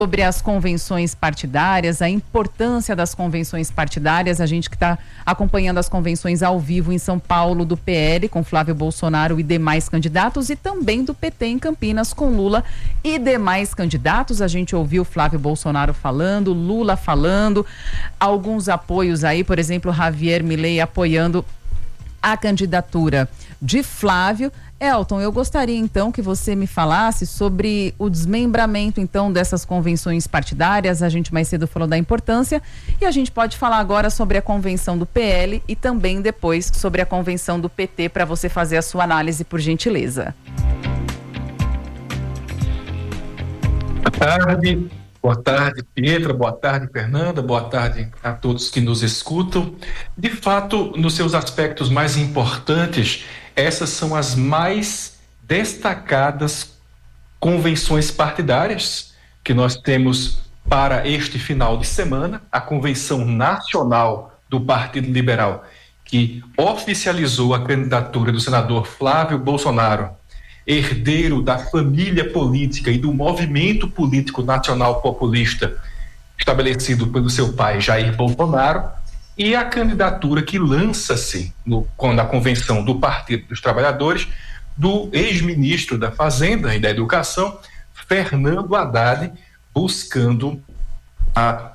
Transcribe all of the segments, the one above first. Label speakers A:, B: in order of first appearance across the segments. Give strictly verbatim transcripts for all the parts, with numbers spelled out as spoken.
A: sobre as convenções partidárias, a importância das convenções partidárias, a gente que está acompanhando as convenções ao vivo em São Paulo do P L com Flávio Bolsonaro e demais candidatos, e também do P T em Campinas com Lula e demais candidatos. A gente ouviu Flávio Bolsonaro falando, Lula falando, alguns apoios aí, por exemplo, Javier Milei apoiando a candidatura de Flávio. Elton, eu gostaria então que você me falasse sobre o desmembramento então dessas convenções partidárias. A gente mais cedo falou da importância e a gente pode falar agora sobre a convenção do P L e também depois sobre a convenção do P T, para você fazer a sua análise, por gentileza.
B: Boa tarde, boa tarde Pietra, boa tarde Fernanda, boa tarde a todos que nos escutam. De fato, nos seus aspectos mais importantes, essas são as mais destacadas convenções partidárias que nós temos para este final de semana. A Convenção Nacional do Partido Liberal, que oficializou a candidatura do senador Flávio Bolsonaro, herdeiro da família política e do movimento político nacional populista estabelecido pelo seu pai Jair Bolsonaro, e a candidatura que lança-se na convenção do Partido dos Trabalhadores do ex-ministro da Fazenda e da Educação, Fernando Haddad, buscando a,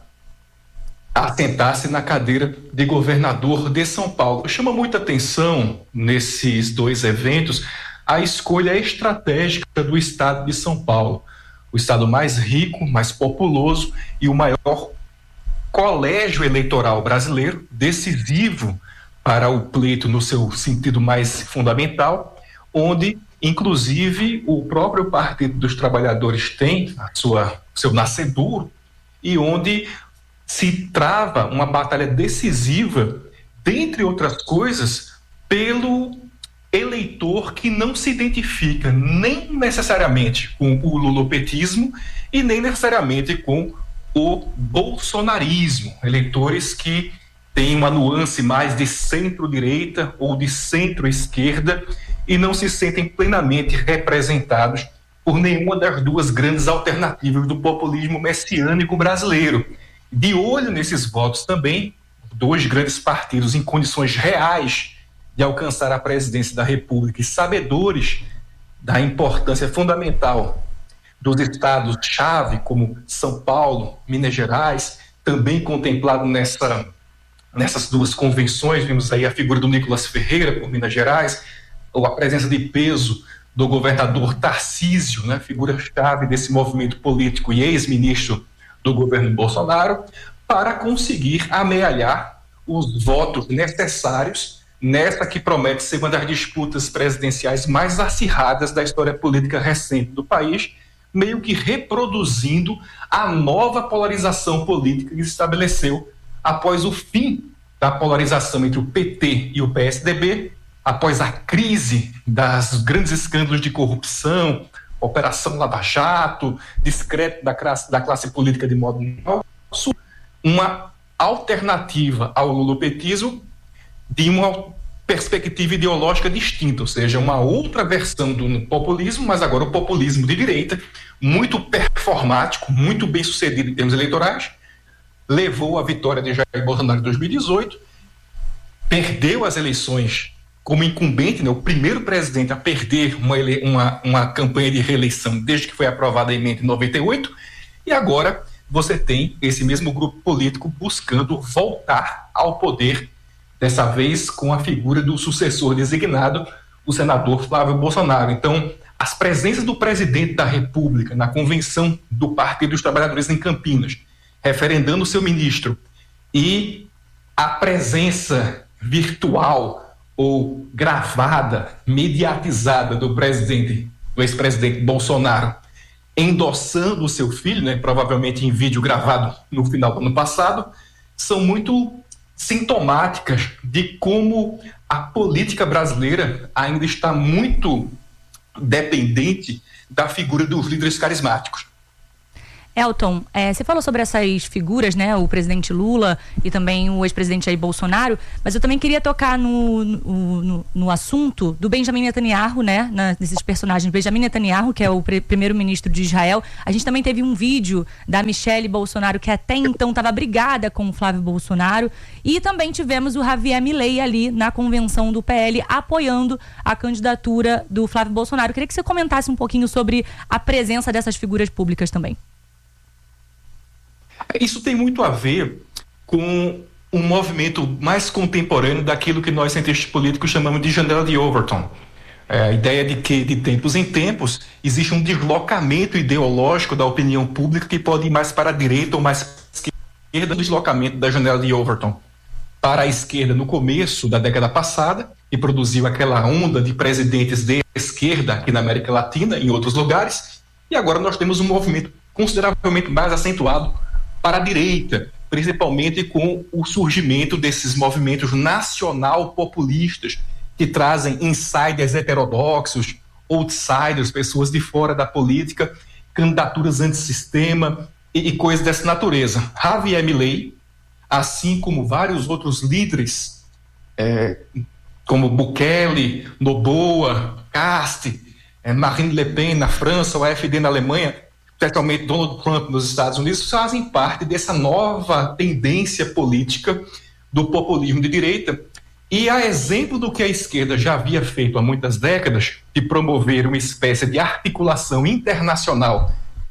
B: assentar-se na cadeira de governador de São Paulo. Chama muita atenção nesses dois eventos a escolha estratégica do estado de São Paulo, o estado mais rico, mais populoso e o maior colégio eleitoral brasileiro, decisivo para o pleito no seu sentido mais fundamental, onde, inclusive, o próprio Partido dos Trabalhadores tem a sua, seu nascedouro, e onde se trava uma batalha decisiva, dentre outras coisas, pelo eleitor que não se identifica nem necessariamente com o lulopetismo e nem necessariamente com o bolsonarismo, eleitores que têm uma nuance mais de centro-direita ou de centro-esquerda e não se sentem plenamente representados por nenhuma das duas grandes alternativas do populismo messiânico brasileiro. De olho nesses votos também, dois grandes partidos em condições reais de alcançar a presidência da República e sabedores da importância fundamental dos estados-chave, como São Paulo, Minas Gerais, também contemplado nessa, nessas duas convenções. Vimos aí a figura do Nicolas Ferreira por Minas Gerais, ou a presença de peso do governador Tarcísio, né, figura-chave desse movimento político e ex-ministro do governo Bolsonaro, para conseguir amealhar os votos necessários nessa que promete ser uma das disputas presidenciais mais acirradas da história política recente do país, meio que reproduzindo a nova polarização política que se estabeleceu após o fim da polarização entre o P T e o P S D B, após a crise das grandes escândalos de corrupção, Operação Lava Jato, descrédito da classe, da classe política de modo geral, uma alternativa ao lulopetismo de uma perspectiva ideológica distinta, ou seja, uma outra versão do populismo, mas agora o populismo de direita, muito performático, muito bem sucedido em termos eleitorais, levou à vitória de Jair Bolsonaro em dois mil e dezoito, perdeu as eleições como incumbente, né, o primeiro presidente a perder uma, ele, uma, uma campanha de reeleição desde que foi aprovada a emenda em noventa e oito, e agora você tem esse mesmo grupo político buscando voltar ao poder, dessa vez com a figura do sucessor designado, o senador Flávio Bolsonaro. Então, as presenças do presidente da República na convenção do Partido dos Trabalhadores em Campinas, referendando seu ministro, e a presença virtual ou gravada, mediatizada do presidente, do ex-presidente Bolsonaro, endossando o seu filho, né, provavelmente em vídeo gravado no final do ano passado, são muito sintomáticas de como a política brasileira ainda está muito dependente da figura dos líderes carismáticos.
C: Elton, é, você falou sobre essas figuras, né? O presidente Lula e também o ex-presidente Jair Bolsonaro, mas eu também queria tocar no, no, no, no assunto do Benjamin Netanyahu, né? Na, nesses personagens. Benjamin Netanyahu, que é o pre- primeiro-ministro de Israel. A gente também teve um vídeo da Michelle Bolsonaro, que até então estava brigada com o Flávio Bolsonaro. E também tivemos o Javier Milei ali na convenção do P L, apoiando a candidatura do Flávio Bolsonaro. Eu queria que você comentasse um pouquinho sobre a presença dessas figuras públicas também.
B: Isso tem muito a ver com um movimento mais contemporâneo daquilo que nós, cientistas políticos, chamamos de janela de Overton. É a ideia de que, de tempos em tempos, existe um deslocamento ideológico da opinião pública que pode ir mais para a direita ou mais para a esquerda, do deslocamento da janela de Overton para a esquerda no começo da década passada, que produziu aquela onda de presidentes de esquerda aqui na América Latina e em outros lugares, e agora nós temos um movimento consideravelmente mais acentuado para a direita, principalmente com o surgimento desses movimentos nacional-populistas que trazem insiders heterodoxos, outsiders, pessoas de fora da política, candidaturas antissistema e, e coisas dessa natureza. Javier Milei, assim como vários outros líderes, é, como Bukele, Noboa, Cast, é, Marine Le Pen na França, o A F D na Alemanha, especialmente Donald Trump nos Estados Unidos, fazem parte dessa nova tendência política do populismo de direita. E a exemplo do que a esquerda já havia feito há muitas décadas, de promover uma espécie de articulação internacional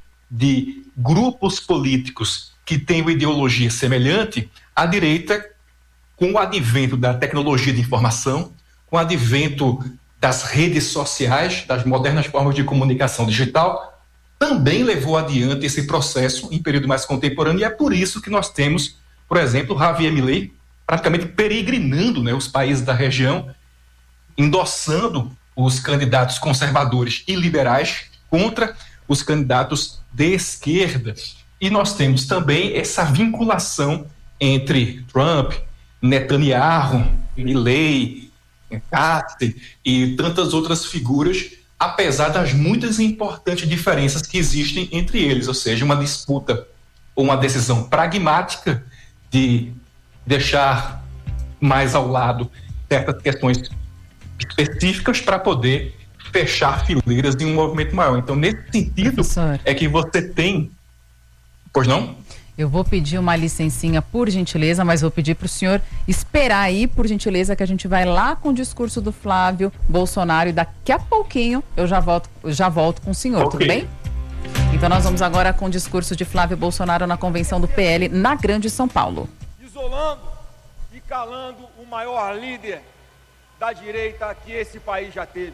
B: de grupos políticos que têm uma ideologia semelhante, a direita, com o advento da tecnologia de informação, com o advento das redes sociais, das modernas formas de comunicação digital, também levou adiante esse processo em período mais contemporâneo, e é por isso que nós temos, por exemplo, Javier Milei praticamente peregrinando, né, os países da região, endossando os candidatos conservadores e liberais contra os candidatos de esquerda. E nós temos também essa vinculação entre Trump, Netanyahu, Milei, Castro e tantas outras figuras, apesar das muitas e importantes diferenças que existem entre eles, ou seja, uma disputa ou uma decisão pragmática de deixar mais ao lado certas questões específicas para poder fechar fileiras de um movimento maior. Então, nesse sentido, professor, é que você tem... Pois não?
A: Eu vou pedir uma licencinha, por gentileza, mas vou pedir para o senhor esperar aí, por gentileza, que a gente vai lá com o discurso do Flávio Bolsonaro e daqui a pouquinho eu já volto, já volto com o senhor, okay. Tudo bem? Então nós vamos agora com o discurso de Flávio Bolsonaro na convenção do P L na Grande São Paulo.
D: Isolando e calando o maior líder da direita que esse país já teve.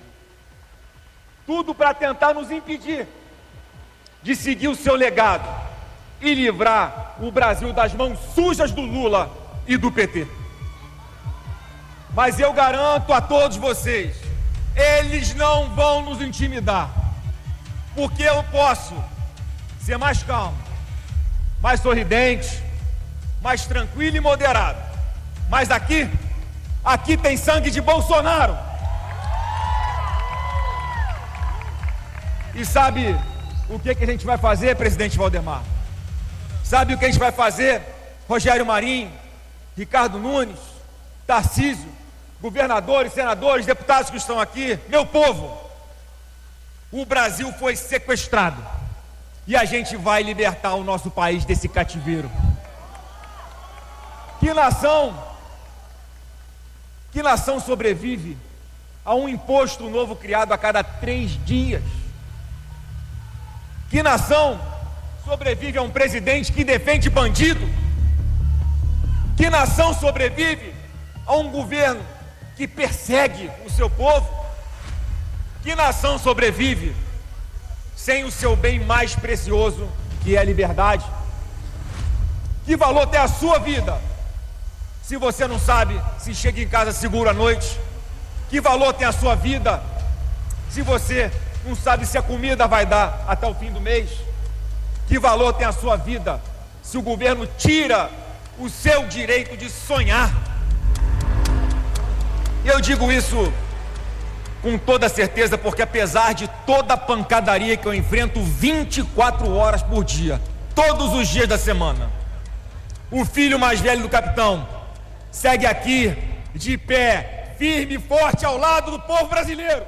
D: Tudo para tentar nos impedir de seguir o seu legado e livrar o Brasil das mãos sujas do Lula e do P T. Mas eu garanto a todos vocês, eles não vão nos intimidar, porque eu posso ser mais calmo, mais sorridente, mais tranquilo e moderado. Mas aqui, aqui tem sangue de Bolsonaro. E sabe o que, que a gente vai fazer, presidente Valdemar? Sabe o que a gente vai fazer, Rogério Marinho, Ricardo Nunes, Tarcísio, governadores, senadores, deputados que estão aqui, meu povo? O Brasil foi sequestrado e a gente vai libertar o nosso país desse cativeiro. Que nação, que nação sobrevive a um imposto novo criado a cada três dias? Que nação sobrevive a um presidente que defende bandido? Que nação sobrevive a um governo que persegue o seu povo? Que nação sobrevive sem o seu bem mais precioso, que é a liberdade? Que valor tem a sua vida se você não sabe se chega em casa seguro à noite? Que valor tem a sua vida se você não sabe se a comida vai dar até o fim do mês? Que valor tem a sua vida se o governo tira o seu direito de sonhar? E eu digo isso com toda certeza, porque apesar de toda a pancadaria que eu enfrento vinte e quatro horas por dia, todos os dias da semana. O filho mais velho do capitão segue aqui, de pé, firme e forte ao lado do povo brasileiro.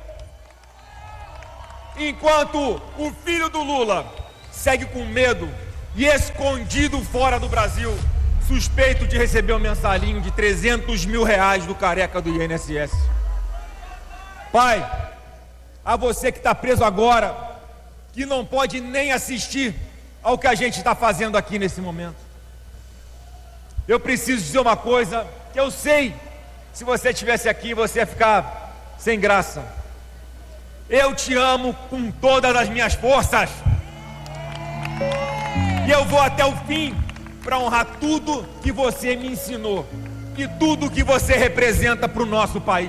D: Enquanto o filho do Lula segue com medo e escondido fora do Brasil, suspeito de receber um mensalinho de trezentos mil reais do careca do I N S S. Pai, a você que está preso agora, que não pode nem assistir ao que a gente está fazendo aqui nesse momento, eu preciso dizer uma coisa que eu sei, se você estivesse aqui, você ia ficar sem graça. Eu te amo com todas as minhas forças. E eu vou até o fim para honrar tudo que você me ensinou e tudo que você representa para o nosso país.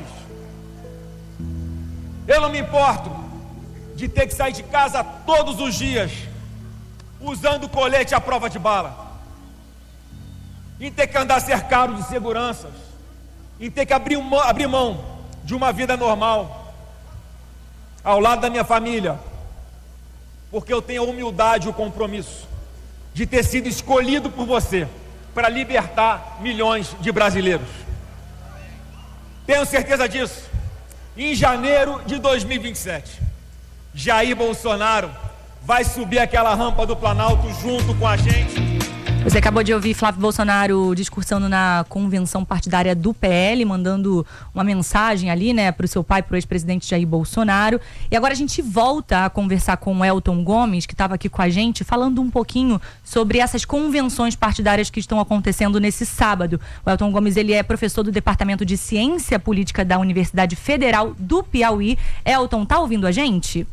D: Eu não me importo de ter que sair de casa todos os dias usando colete à prova de bala, em ter que andar cercado de seguranças, em ter que abrir, uma, abrir mão de uma vida normal ao lado da minha família, porque eu tenho a humildade e o compromisso de ter sido escolhido por você para libertar milhões de brasileiros. Tenho certeza disso. Em janeiro de dois mil e vinte e sete, Jair Bolsonaro vai subir aquela rampa do Planalto junto com a gente.
C: Você acabou de ouvir Flávio Bolsonaro discursando na convenção partidária do P L, mandando uma mensagem ali, né, para o seu pai, para o ex-presidente Jair Bolsonaro. E agora a gente volta a conversar com o Elton Gomes, que estava aqui com a gente, falando um pouquinho sobre essas convenções partidárias que estão acontecendo nesse sábado. O Elton Gomes, ele é professor do Departamento de Ciência Política da Universidade Federal do Piauí. Elton, tá ouvindo a gente?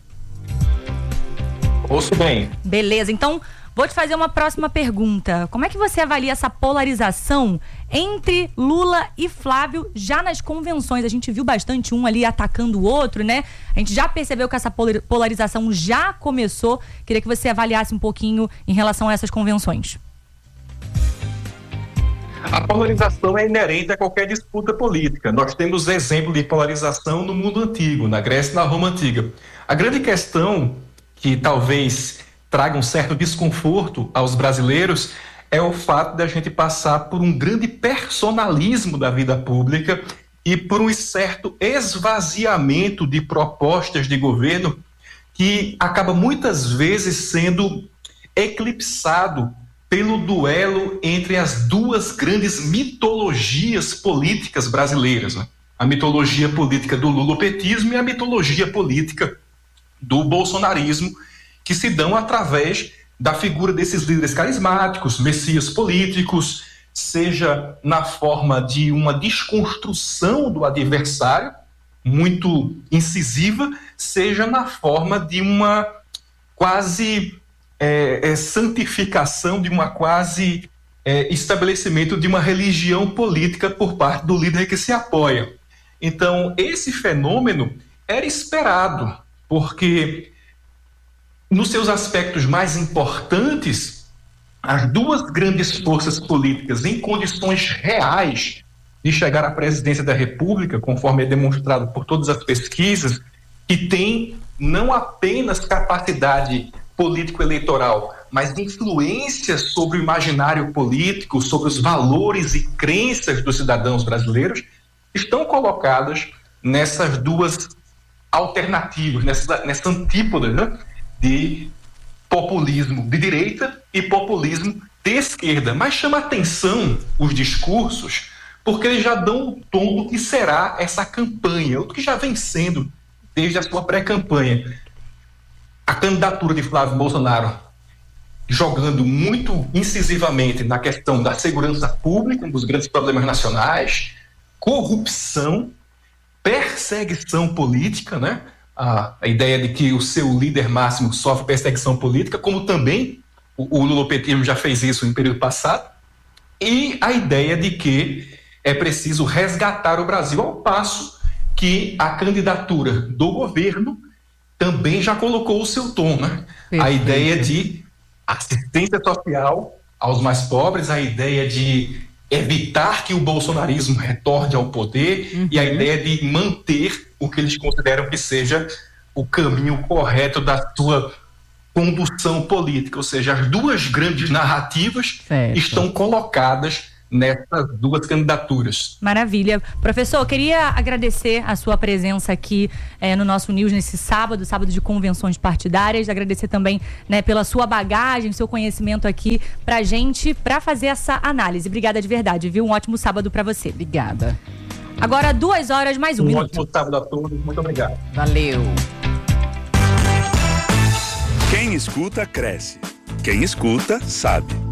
B: Ouço bem.
C: Beleza, então vou te fazer uma próxima pergunta. Como é que você avalia essa polarização entre Lula e Flávio já nas convenções? A gente viu bastante um ali atacando o outro, né? A gente já percebeu que essa polarização já começou. Queria que você avaliasse um pouquinho em relação a essas convenções.
B: A polarização é inerente a qualquer disputa política. Nós temos exemplo de polarização no mundo antigo, na Grécia e na Roma antiga. A grande questão que talvez traga um certo desconforto aos brasileiros é o fato de a gente passar por um grande personalismo da vida pública e por um certo esvaziamento de propostas de governo que acaba muitas vezes sendo eclipsado pelo duelo entre as duas grandes mitologias políticas brasileiras, né? A mitologia política do lulopetismo e a mitologia política do bolsonarismo, que se dão através da figura desses líderes carismáticos, messias políticos, seja na forma de uma desconstrução do adversário, muito incisiva, seja na forma de uma quase é, é, santificação, de uma quase é, estabelecimento de uma religião política por parte do líder que se apoia. Então, esse fenômeno era esperado, porque nos seus aspectos mais importantes, as duas grandes forças políticas em condições reais de chegar à presidência da República, conforme é demonstrado por todas as pesquisas, que têm não apenas capacidade político-eleitoral, mas influência sobre o imaginário político, sobre os valores e crenças dos cidadãos brasileiros, estão colocadas nessas duas alternativas, nessa, nessa antípoda, né, de populismo de direita e populismo de esquerda. Mas chama atenção os discursos, porque eles já dão o tom do que será essa campanha, o que já vem sendo desde a sua pré-campanha. A candidatura de Flávio Bolsonaro jogando muito incisivamente na questão da segurança pública, um dos grandes problemas nacionais, corrupção, perseguição política, né? A, a ideia de que o seu líder máximo sofre perseguição política, como também o, o lulopetismo já fez isso no período passado, e a ideia de que é preciso resgatar o Brasil, ao passo que a candidatura do governo também já colocou o seu tom, né? A ideia de assistência social aos mais pobres, a ideia de evitar que o bolsonarismo retorne ao poder, uhum, e a ideia de manter o que eles consideram que seja o caminho correto da sua condução política, ou seja, as duas grandes narrativas
A: certo.
B: estão colocadas nessas duas candidaturas.
C: Maravilha. Professor, eu queria agradecer a sua presença aqui eh, no nosso News nesse sábado, sábado de convenções partidárias, agradecer também, né, pela sua bagagem, seu conhecimento aqui pra gente, pra fazer essa análise. Obrigada de verdade, viu? Um ótimo sábado pra você.
A: Obrigada.
C: Agora, duas horas mais um,
B: Um
C: minuto.
B: ótimo sábado a todos, muito obrigado.
A: Valeu.
E: Quem escuta, cresce. Quem escuta, sabe.